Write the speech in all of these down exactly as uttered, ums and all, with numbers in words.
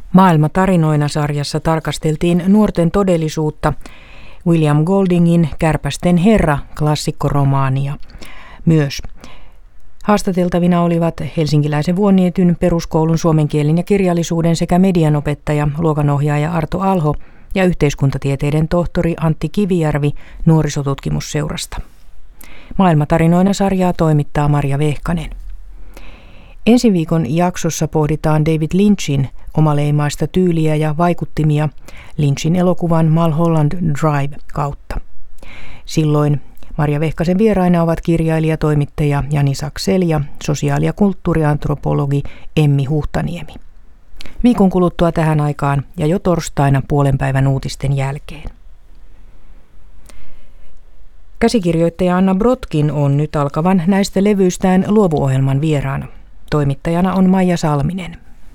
Maailma tarinoina -sarjassa tarkasteltiin nuorten todellisuutta, William Goldingin Kärpästen herra -klassikkoromaania myös. Haastateltavina olivat helsinkiläisen Vuonietyn peruskoulun suomen kielen ja kirjallisuuden sekä medianopettaja, luokanohjaaja Arto Alho ja yhteiskuntatieteiden tohtori Antti Kivijärvi Nuorisotutkimusseurasta. Maailmatarinoina -sarjaa toimittaa Marja Vehkanen. Ensi viikon jaksossa pohditaan David Lynchin omaleimaista tyyliä ja vaikuttimia Lynchin elokuvan Mulholland Drive kautta. Silloin Marja Vehkasen vieraina ovat kirjailija, toimittaja Jani Saksel ja sosiaali- ja kulttuuriantropologi Emmi Huhtaniemi. Viikon kuluttua tähän aikaan ja jo torstaina puolen päivän uutisten jälkeen. Käsikirjoittaja Anna Brotkin on nyt alkavan näistä levyistään luovuohjelman vieraana. Toimittajana on Maija Salminen.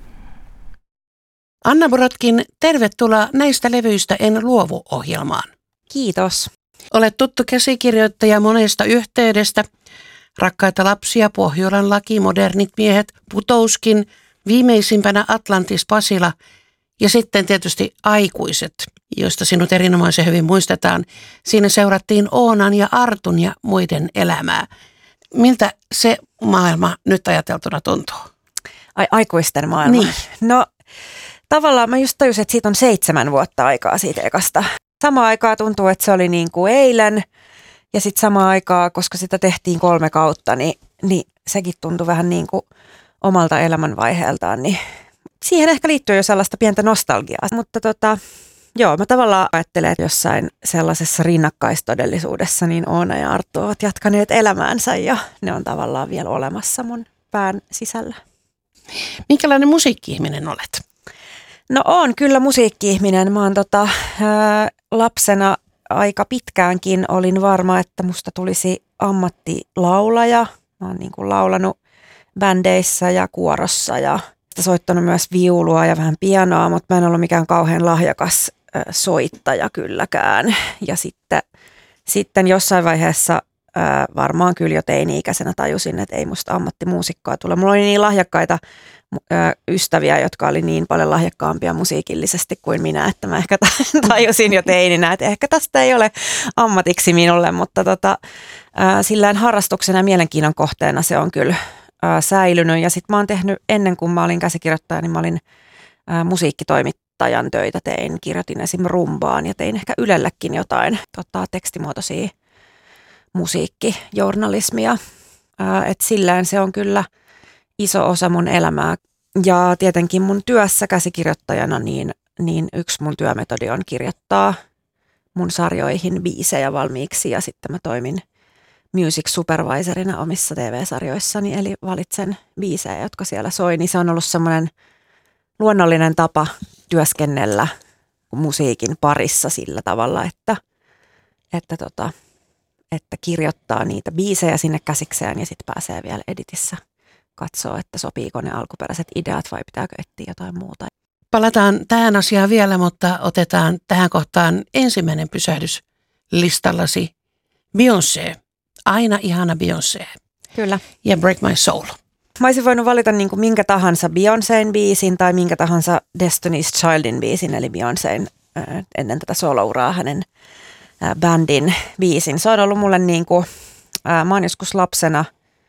Anna Brotkin, tervetuloa Näistä levyistä en luovu -ohjelmaan. Kiitos. Olet tuttu käsikirjoittaja monesta yhteydestä. Rakkaita lapsia, Pohjolan laki, Modernit miehet, Putouskin, viimeisimpänä Atlantis Pasila ja sitten tietysti Aikuiset, joista sinut erinomaisen hyvin muistetaan. Siinä seurattiin Oonan ja Artun ja muiden elämää. Miltä se maailma nyt ajateltuna tuntuu? Ai, aikuisten maailma? Niin. No tavallaan mä just tajusin, että siitä on seitsemän vuotta aikaa siitä ekasta. Samaan aikaan tuntuu, että se oli niin kuin eilen ja sitten samaan aikaan, koska sitä tehtiin kolme kautta, niin, niin sekin tuntui vähän niin kuin omalta elämänvaiheeltaan. Niin siihen ehkä liittyy jo sellaista pientä nostalgiaa, mutta tota, joo, mä tavallaan ajattelen, että jossain sellaisessa rinnakkaistodellisuudessa niin Oona ja Arttu ovat jatkaneet elämäänsä ja ne on tavallaan vielä olemassa mun pään sisällä. Minkälainen musiikki-ihminen olet? No oon kyllä musiikki-ihminen. Mä oon tota, ää, lapsena aika pitkäänkin olin varma, että musta tulisi ammattilaulaja. Mä oon niin kuin laulanut bändeissä ja kuorossa ja soittanut myös viulua ja vähän pianoa, mutta mä en ollut mikään kauhean lahjakas ä, soittaja kylläkään. Ja sitten, sitten jossain vaiheessa ää, varmaan kyllä jo teini-ikäisenä tajusin, että ei musta ammattimuusikkoa tule. Mulla oli niin lahjakkaita ystäviä, jotka oli niin paljon lahjakkaampia musiikillisesti kuin minä, että mä ehkä tajusin jo teininä, että ehkä tästä ei ole ammatiksi minulle, mutta tota, ää, sillään harrastuksena ja mielenkiinnon kohteena se on kyllä ää, säilynyt. Ja sitten mä oon tehnyt, ennen kuin mä olin käsikirjoittaja, niin mä olin ää, musiikkitoimittajan töitä, tein, kirjoitin esim. Rumbaan ja tein ehkä Ylellekin jotain tota, tekstimuotoisia musiikkijournalismia. Että sillään se on kyllä iso osa mun elämää. Ja tietenkin mun työssä käsikirjoittajana niin, niin yksi mun työmetodi on kirjoittaa mun sarjoihin biisejä valmiiksi ja sitten mä toimin music supervisorina omissa T V-sarjoissani, eli valitsen biisejä, jotka siellä soi. Niin se on ollut semmoinen luonnollinen tapa työskennellä musiikin parissa sillä tavalla, että, että, tota, että kirjoittaa niitä biisejä sinne käsikseen ja sitten pääsee vielä editissä katsoo, että sopiiko ne alkuperäiset ideat vai pitääkö etsiä jotain muuta. Palataan tähän asiaan vielä, mutta otetaan tähän kohtaan ensimmäinen pysähdys listallasi. Beyoncé. Aina ihana Beyoncé. Kyllä. Ja Break My Soul. Mä olisin voinut valita niin kuin minkä tahansa Beyoncén biisin tai minkä tahansa Destiny's Childin biisin, eli Beyoncén äh, ennen tätä solouraa hänen äh, bändin biisin. Se on ollut mulle niin kuin, äh, mä oon joskus lapsena,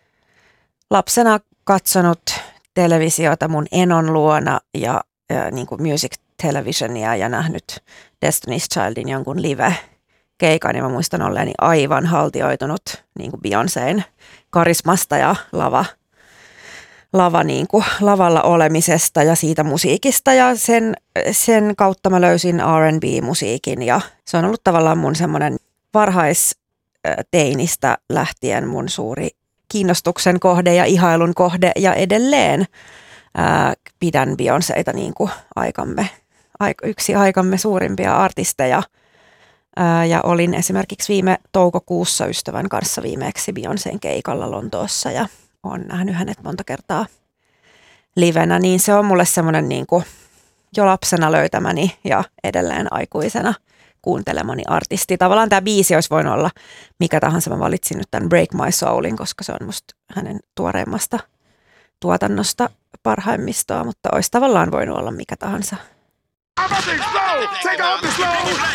lapsena katsonut televisiota mun enon luona ja, ja niin kuin music televisionia ja nähnyt Destiny's Childin jonkun live-keikan. Ja mä muistan olleeni aivan haltioitunut niin kuin Beyoncén karismasta ja lava, lava niin kuin, lavalla olemisesta ja siitä musiikista. Ja sen, sen kautta mä löysin R and B-musiikin ja se on ollut tavallaan mun semmoinen varhaisteinistä lähtien mun suuri kiinnostuksen kohde ja ihailun kohde ja edelleen ää, pidän Beyoncéta niin kuin aikamme, aik, yksi aikamme suurimpia artisteja. Ää, ja olin esimerkiksi viime toukokuussa ystävän kanssa viimeksi Beyoncén keikalla Lontoossa ja olen nähnyt hänet monta kertaa livenä, niin se on mulle semmoinen niin kuin jo lapsena löytämäni ja edelleen aikuisena kuuntelemani artisti. Tavallaan tämä biisi olisi voinut olla mikä tahansa. Mä valitsin nyt tämän Break My Soulin, koska se on musta hänen tuoreimmasta tuotannosta parhaimmistoa, mutta olisi tavallaan voinut olla mikä tahansa.